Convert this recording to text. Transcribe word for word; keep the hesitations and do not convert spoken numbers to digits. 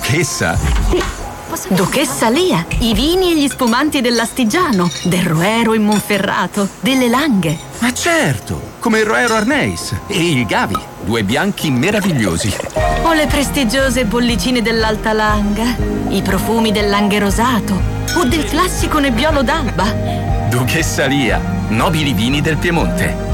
Duchessa? Duchessa Lia, i vini e gli spumanti dell'Astigiano, del Roero in Monferrato, delle Langhe. Ma certo, come il Roero Arneis e il Gavi, due bianchi meravigliosi. O le prestigiose bollicine dell'Alta Langa, i profumi del Langhe Rosato o del classico Nebbiolo d'Alba. Duchessa Lia, nobili vini del Piemonte.